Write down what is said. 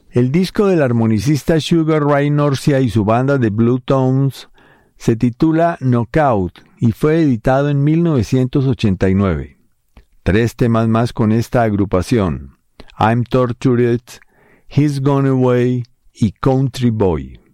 El disco del armonicista Sugar Ray Norcia y su banda de Blue Tones se titula Knockout y fue editado en 1989. 3 temas más con esta agrupación: I'm Tortured, He's Gone Away y Country Boy.